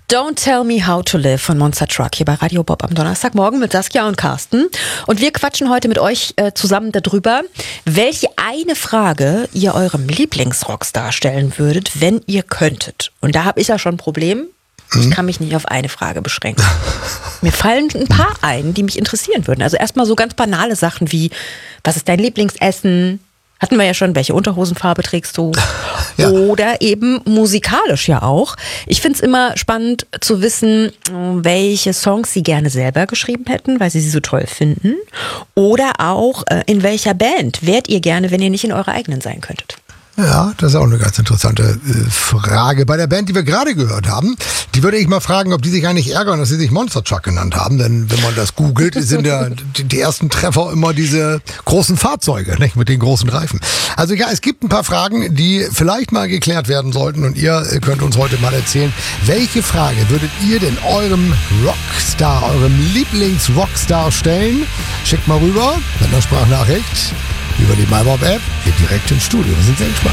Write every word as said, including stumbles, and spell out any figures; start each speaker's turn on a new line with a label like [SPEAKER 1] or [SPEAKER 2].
[SPEAKER 1] Don't Tell Me How to Live von Monster Truck hier bei Radio Bob am Donnerstagmorgen mit Saskia und Carsten. Und wir quatschen heute mit euch äh, zusammen darüber, welche eine Frage ihr eurem Lieblingsrockstar stellen würdet, wenn ihr könntet. Und da habe ich ja schon ein Problem. Ich kann mich nicht auf eine Frage beschränken. Mir fallen ein paar ein, die mich interessieren würden. Also erstmal so ganz banale Sachen wie, was ist dein Lieblingsessen? Hatten wir ja schon, welche Unterhosenfarbe trägst du? Ja. Oder eben musikalisch ja auch. Ich find's immer spannend zu wissen, welche Songs sie gerne selber geschrieben hätten, weil sie sie so toll finden. Oder auch, in welcher Band wärt ihr gerne, wenn ihr nicht in eurer eigenen sein könntet?
[SPEAKER 2] Ja, das ist auch eine ganz interessante äh, Frage. Bei der Band, die wir gerade gehört haben, die würde ich mal fragen, ob die sich eigentlich ärgern, dass sie sich Monster Truck genannt haben. Denn wenn man das googelt, sind ja die, die ersten Treffer immer diese großen Fahrzeuge, nicht, mit den großen Reifen. Also ja, es gibt ein paar Fragen, die vielleicht mal geklärt werden sollten. Und ihr könnt uns heute mal erzählen, welche Frage würdet ihr denn eurem Rockstar, eurem Lieblings-Rockstar stellen? Schickt mal rüber mit einer Sprachnachricht über die MyBob-App hier direkt im Studio. Wir sind sehr gespannt.